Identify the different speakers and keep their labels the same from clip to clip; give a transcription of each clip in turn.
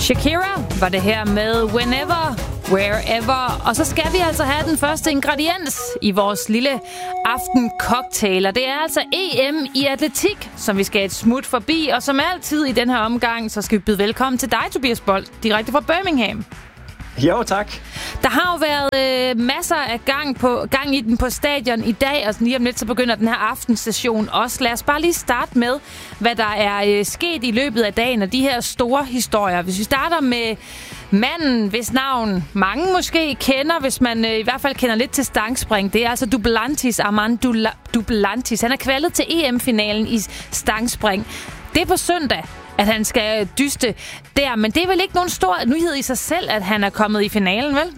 Speaker 1: Shakira var det her med Whenever, Wherever. Og så skal vi altså have den første ingrediens i vores lille aftencocktail. Og det er altså EM i atletik, som vi skal et smut forbi. Og som altid i den her omgang, så skal vi byde velkommen til dig, Tobias Bold, direkte fra Birmingham.
Speaker 2: Jo, tak.
Speaker 1: Der har jo været masser af gang i den på stadion i dag, og lige om lidt så begynder den her aftensession også. Lad os bare lige starte med, hvad der er sket i løbet af dagen, og de her store historier. Hvis vi starter med manden, hvis navn mange måske kender, hvis man i hvert fald kender lidt til stangspring. Det er altså Duplantis, Armand Duplantis. Han er kvalet til EM-finalen i stangspring. Det er på søndag, at han skal dyste der. Men det er vel ikke nogen stor nyhed i sig selv, at han er kommet i finalen, vel?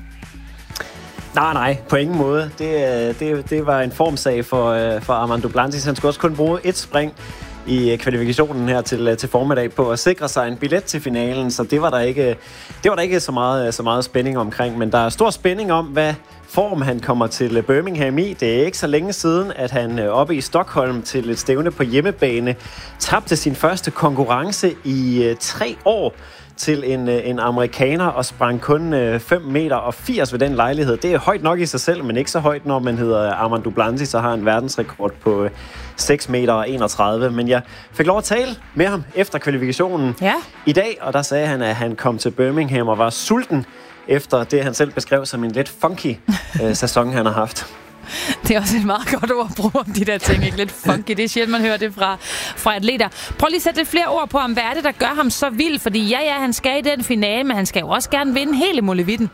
Speaker 2: Nej, på ingen måde. Det var en formsag for Armand Duplantis. Han skulle også kun bruge et spring i kvalifikationen her til formiddag på at sikre sig en billet til finalen, så det var der ikke så meget spænding omkring, men der er stor spænding om, hvad form han kommer til Birmingham i. Det er ikke så længe siden, at han oppe i Stockholm til et stævne på hjemmebane tabte sin første konkurrence i 3 år til en amerikaner og sprang kun 5,80 meter ved den lejlighed. Det er højt nok i sig selv, men ikke så højt, når man hedder Armand Duplantis og har en verdensrekord på 6,31 meter. Men jeg fik lov at tale med ham efter kvalifikationen i dag, og der sagde han, at han kom til Birmingham og var sulten efter det, han selv beskrev som en lidt funky sæson, han har haft.
Speaker 1: Det er også et meget godt ord at bruge om de der ting, ikke? Lidt funky. Det er sjældent, man hører det fra atleter. Prøv lige at sætte lidt flere ord på ham. Hvad er det, der gør ham så vild? Fordi han skal i den finale, men han skal jo også gerne vinde hele molevitten.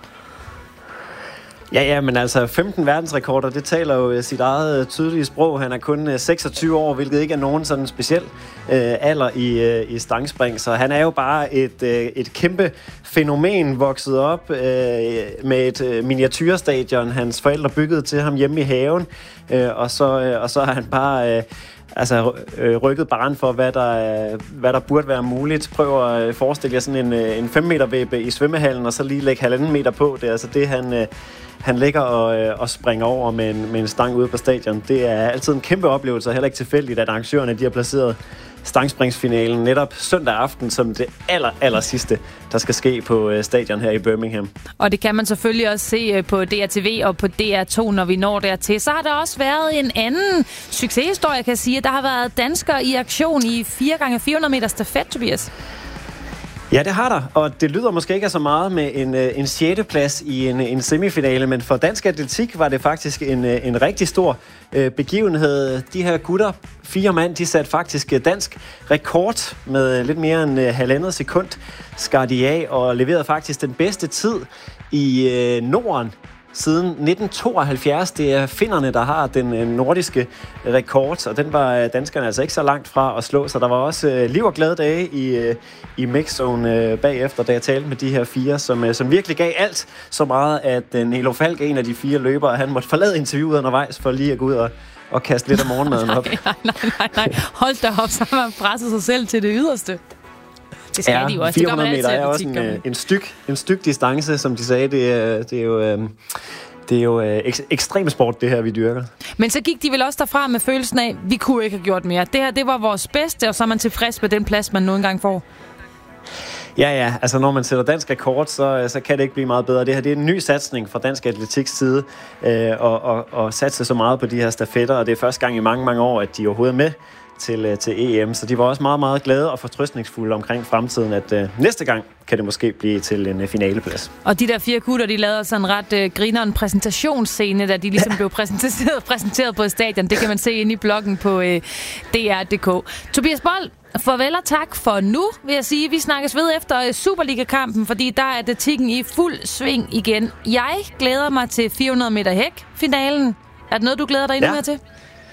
Speaker 2: Ja, men altså 15 verdensrekorder, det taler jo sit eget tydelige sprog. Han er kun 26 år, hvilket ikke er nogen sådan speciel alder i stangspring. Så han er jo bare et kæmpe fænomen, vokset op med et miniatyrstadion. Hans forældre byggede til ham hjemme i haven, og så har han bare rykket barren for, hvad der burde være muligt. Prøv at forestille jer sådan en 5 meter væbbe i svømmehallen, og så lige lægge 1,5 meter på. Det er altså det, han ligger og springer over med en stang ude på stadion. Det er altid en kæmpe oplevelse, og heller ikke tilfældigt, at arrangørerne de har placeret stangspringsfinalen netop søndag aften som det aller sidste, der skal ske på stadion her i Birmingham. Og det kan man selvfølgelig også se på DRTV og på DR2, når vi når dertil. Så har der også været en anden succeshistorie, kan jeg sige. Der har været danskere i aktion i 4x400 meter stafet, Tobias. Ja, det har der, og det lyder måske ikke så meget med en 6. plads i en semifinale, men for dansk atletik var det faktisk en rigtig stor begivenhed. De her gutter, 4 mand, de satte faktisk dansk rekord med lidt mere end 1,5 sekund, skar de af og leverede faktisk den bedste tid i Norden siden 1972. Det er finnerne, der har den nordiske rekord, og den var danskerne altså ikke så langt fra at slå, så der var også liv og glade dage i mixzone bagefter, da jeg talte med de her 4, som virkelig gav alt så meget, at Nelo Falk, en af de 4 løbere, han måtte forlade interviewet undervejs for lige at gå ud og kaste lidt af morgenmaden op.
Speaker 1: Nej. Hold da op, så har man presset sig selv til det yderste. Det skal de jo også.
Speaker 2: 400 meter er også en styk distance, som de sagde. Det er jo ekstrem sport, det her, vi dyrker. Men så gik de vel også derfra med følelsen af, vi kunne ikke have gjort mere. Det her, det var vores bedste, og så er man tilfreds med den plads, man nu engang får. Ja, altså når man sætter dansk rekord, så kan det ikke blive meget bedre. Det her, det er en ny satsning fra dansk atletiks side, og satse så meget på de her stafetter, og det er første gang i mange år, at de overhovedet er med til EM, så de var også meget, meget glade og fortrøstningsfulde omkring fremtiden, at næste gang kan det måske blive til en finaleplads. Og de der 4 gutter, de lavede sådan en ret grineren præsentationsscene, da de ligesom blev præsenteret på stadion. Det kan man se inde i bloggen på DR.dk. Tobias Bold, farvel og tak for nu, vil jeg sige. Vi snakkes ved efter Superliga-kampen, fordi der er atletikken i fuld sving igen. Jeg glæder mig til 400 meter hæk-finalen. Er det noget, du glæder dig endnu mere til?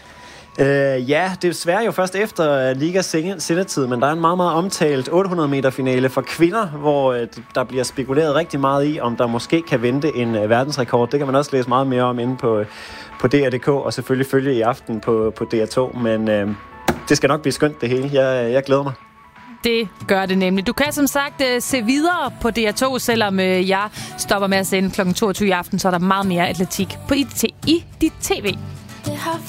Speaker 2: Ja, det er desværre jo først efter ligas sendetid, men der er en meget, meget omtalt 800 meter finale for kvinder, hvor der bliver spekuleret rigtig meget i, om der måske kan vente en verdensrekord. Det kan man også læse meget mere om inde på DR.dk, og selvfølgelig følge i aften på DR2, men det skal nok blive skønt det hele. Jeg glæder mig. Det gør det nemlig. Du kan som sagt se videre på DR2, selvom jeg stopper med at sende kl. 22 i aften, så er der meget mere atletik i dit tv.